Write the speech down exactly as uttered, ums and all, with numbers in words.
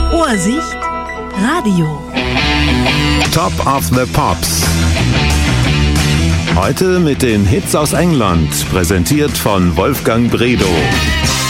Ohrsicht Radio. Top of the Pops. Heute mit den Hits aus England, präsentiert von Wolfgang Bredow.